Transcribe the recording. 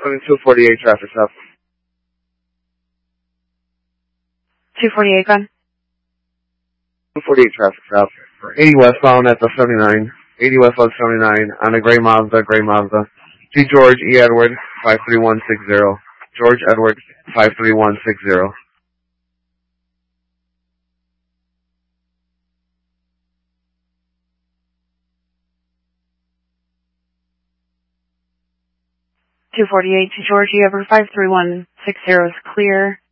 Running 248 traffic stop. 248, gun. 248 traffic stop. 80 westbound at the 79. 80 westbound 79 on a gray Mazda. G. George E. Edward 53160. George Edward 53160. George E. Edward 53160 is clear.